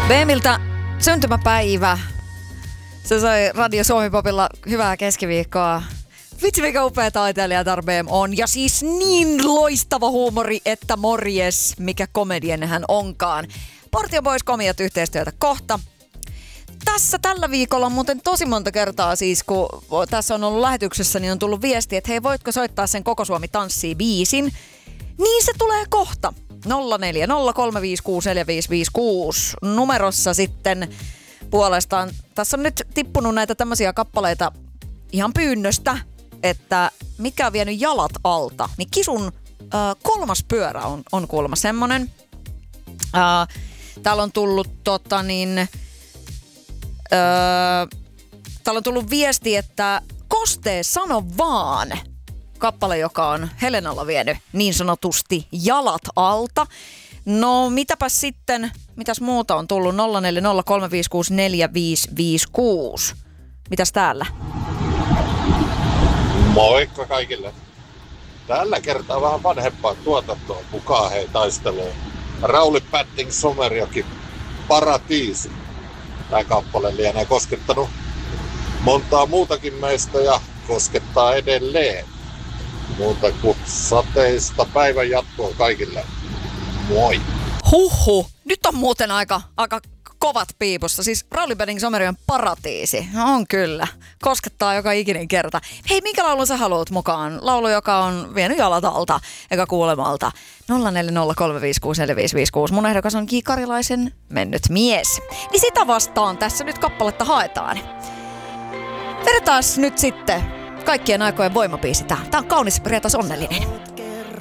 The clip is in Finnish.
Beemiltä syntymäpäivä. Se sai Radio Suomi-popilla hyvää keskiviikkoa. Vitsi mikä upea taiteilijatar Beem on. Ja siis niin loistava huumori, että morjes, mikä komedian hän onkaan. Portio Boys komiat yhteistyötä kohta. Tässä tällä viikolla on muuten tosi monta kertaa siis, kun tässä on ollut lähetyksessä, niin on tullut viesti, että hei, voitko soittaa sen Koko Suomi tanssii biisin? Niin se tulee kohta. 0403564556 numerossa sitten puolestaan. Tässä on nyt tippunut näitä tämmöisiä kappaleita ihan pyynnöstä, että mitkä on vienyt jalat alta. Niin Kisun kolmas pyörä on kuulemma semmonen. Täällä on tullut täällä on tullut viesti, että Kostee sano vaan. Kappale, joka on Helenalla vienyt niin sanotusti jalat alta. No mitäpäs sitten, mitäs muuta on tullut? 0403564556. Mitäs täällä? Moikka kaikille. Tällä kertaa vähän vanhempaa tuotantoa mukaan hei taistelee. Rauli Padding Somerjoki Paratiisi. Tämä kappale lienee koskettanut montaa muutakin meistä ja koskettaa edelleen. Muuta kuin sateista päivän jatkoa kaikille. Moi! Huhhuh, nyt on muuten aika kovat piipussa. Siis Rauli Padding Somerjoen Paratiisi. No on kyllä. Koskettaa joka ikinen kerta. Hei, minkä laulun sä haluat mukaan? Laulu, joka on vienyt jalat alta eikä kuulemalta. 0403564556. Mun ehdokas on Ki Karilaisen Mennyt mies. Niin sitä vastaan tässä nyt kappaletta haetaan. Vedetään nyt sitten kaikkien aikojen voimabiisi. Tää on kaunis, rietas, onnellinen.